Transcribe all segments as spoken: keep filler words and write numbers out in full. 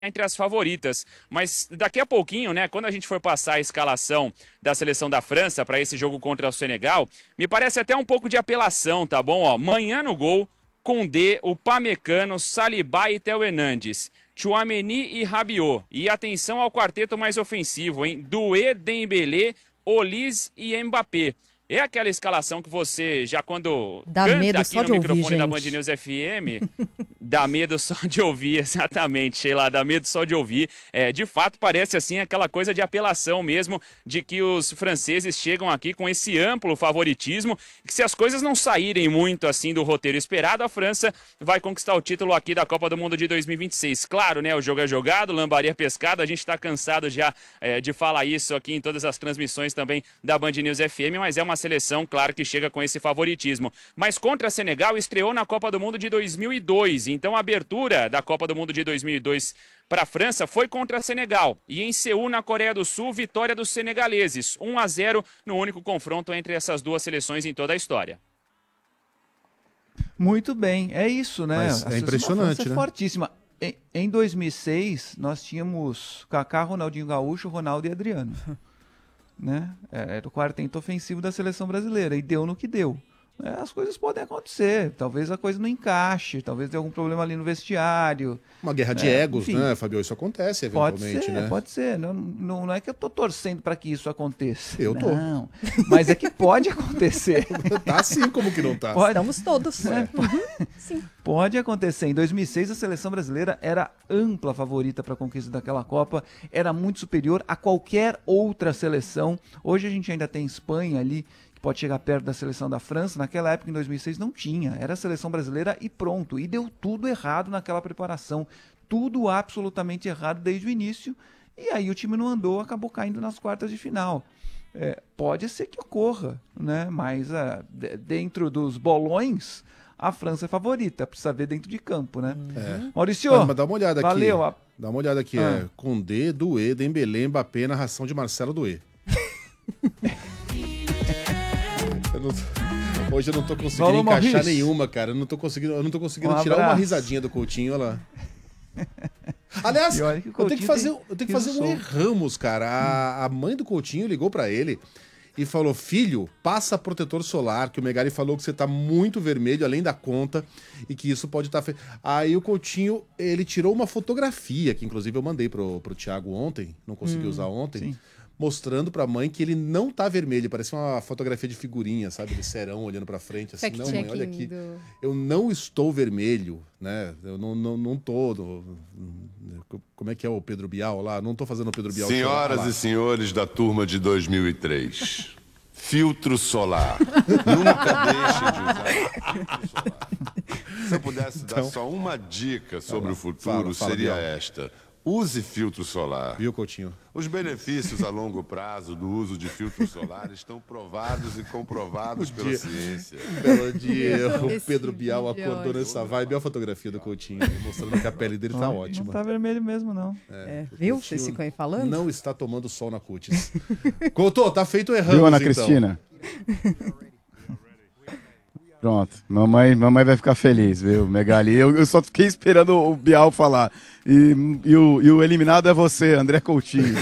entre as favoritas, mas daqui a pouquinho, né, quando a gente for passar a escalação da seleção da França para esse jogo contra o Senegal, me parece até um pouco de apelação, tá bom? Ó, Manhã no gol, Koundé, Upamecano, Saliba e Theo Hernandes, Tchouaméni e Rabiot. E atenção ao quarteto mais ofensivo, hein? Doué, Dembélé, Olise e Mbappé. É aquela escalação que você, já quando dá canta medo aqui só no de microfone ouvir, da gente. Band News F M, dá medo só de ouvir, exatamente, Sheila, dá medo só de ouvir. É, de fato, parece assim aquela coisa de apelação mesmo, de que os franceses chegam aqui com esse amplo favoritismo, que se as coisas não saírem muito assim do roteiro esperado, a França vai conquistar o título aqui da Copa do Mundo de dois mil e vinte e seis. Claro, né, o jogo é jogado, lambaria pescada, a gente está cansado já é, de falar isso aqui em todas as transmissões também da Band News F M, mas é uma seleção, claro, que chega com esse favoritismo. Mas contra a Senegal estreou na Copa do Mundo de dois mil e dois, então a abertura da Copa do Mundo de dois mil e dois para a França foi contra a Senegal. E em Seul, na Coreia do Sul, vitória dos senegaleses, um a zero no único confronto entre essas duas seleções em toda a história. Muito bem, é isso, né? Mas a é impressionante, é né? fortíssima. Em, em dois mil e seis, nós tínhamos Kaká, Ronaldinho Gaúcho, Ronaldo e Adriano. Né? Era o quarteto ofensivo da seleção brasileira e deu no que deu. É, as coisas podem acontecer, talvez a coisa não encaixe, talvez tenha algum problema ali no vestiário. Uma guerra de É, egos, enfim. né, Fabio? Isso acontece eventualmente, Pode ser, né? pode ser. Não, não, não é que eu tô torcendo para que isso aconteça. Eu tô. Não, mas é que pode acontecer. Tá assim como que não tá. Pode, Estamos todos. É. Uhum, sim. Pode acontecer. Em dois mil e seis, a seleção brasileira era ampla favorita para a conquista daquela Copa, era muito superior a qualquer outra seleção. Hoje a gente ainda tem Espanha ali, que pode chegar perto da seleção da França. Naquela época, em dois mil e seis, não tinha. Era a seleção brasileira e pronto. E deu tudo errado naquela preparação. Tudo absolutamente errado desde o início. E aí o time não andou, acabou caindo nas quartas de final. É, pode ser que ocorra, né? Mas uh, d- dentro dos bolões, a França é favorita. Precisa ver dentro de campo, né? É. Maurício, Mas, mas dá uma olhada aqui. valeu. A... Dá uma olhada aqui. Ah. É Koundé, Doué, Dembélé, Mbappé, narração de Marcelo Doué. Eu não tô- Hoje eu não tô conseguindo Falou, encaixar Maurício. nenhuma, cara. Eu não tô conseguindo, eu não tô conseguindo Um tirar uma abraço. risadinha do Coutinho, olha lá. Aliás, E olha que o eu tenho que Coutinho fazer, tem eu tenho que fazer um riso erramos, cara. A, a mãe do Coutinho ligou pra ele e falou: filho, passa protetor solar, que o Megali falou que você tá muito vermelho, além da conta, e que isso pode estar... Fe... Aí o Coutinho, ele tirou uma fotografia, que inclusive eu mandei pro, pro Thiago ontem, não consegui usar ontem, sim. mostrando pra mãe que ele não tá vermelho, parece uma fotografia de figurinha, sabe, de serão olhando pra frente, assim, não, mãe, olha aqui, do... eu não estou vermelho, né, eu não, não, não tô, no- como é que é o Pedro Bial lá? Não tô fazendo o Pedro Bial chorar Senhoras lá. e senhores da turma de dois mil e três, filtro solar. Nunca deixem de usar filtro solar. Se eu pudesse dar só uma dica sobre o futuro, fala, fala, seria Bial. esta. Use filtro solar. Viu, Coutinho? Os benefícios a longo prazo do uso de filtro solar estão provados e comprovados pela dia. ciência. Belo dia, o Esse Pedro Bial vídeo é acordou ótimo. nessa vibe. Olha a fotografia do Coutinho, mostrando que a pele dele tá Não ótima. tá vermelho mesmo, não. É, viu? Coutinho Vocês ficam aí falando? Não está tomando sol na cutis. Couto, tá feito errando, Viu, Ana então. Cristina? Pronto, mamãe, mamãe vai ficar feliz, viu, Megali? Eu, eu só fiquei esperando o Bial falar. E, e, o, e o eliminado é você, André Coutinho.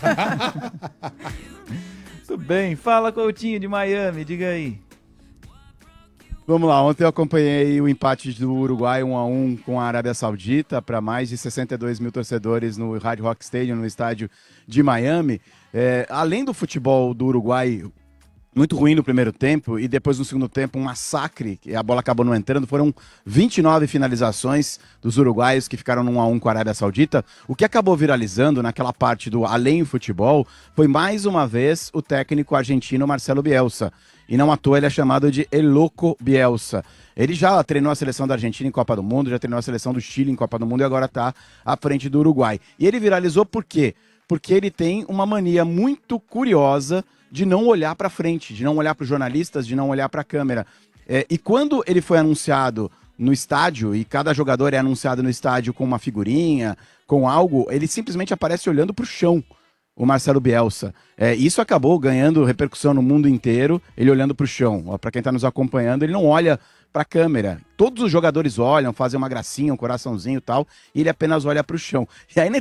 Muito bem. Fala, Coutinho, de Miami. Diga aí. Vamos lá, ontem eu acompanhei o empate do Uruguai um a um com a Arábia Saudita para mais de sessenta e dois mil torcedores no Hard Rock Stadium, no estádio de Miami. É, além do futebol do Uruguai muito ruim no primeiro tempo e depois no segundo tempo um massacre, que a bola acabou não entrando, foram vinte e nove finalizações dos uruguaios que ficaram no um a um com a Arábia Saudita. O que acabou viralizando naquela parte do além do futebol foi mais uma vez o técnico argentino Marcelo Bielsa. E não à toa ele é chamado de El Loco Bielsa. Ele já treinou a seleção da Argentina em Copa do Mundo, já treinou a seleção do Chile em Copa do Mundo e agora está à frente do Uruguai. E ele viralizou por quê? Porque ele tem uma mania muito curiosa de não olhar para frente, de não olhar para os jornalistas, de não olhar para a câmera. É, e quando ele foi anunciado no estádio, e cada jogador é anunciado no estádio com uma figurinha, com algo, ele simplesmente aparece olhando para o chão, o Marcelo Bielsa. É, isso acabou ganhando repercussão no mundo inteiro, ele olhando para o chão. Para quem está nos acompanhando, ele não olha pra câmera. Todos os jogadores olham, fazem uma gracinha, um coraçãozinho e tal, e ele apenas olha pro chão. E aí na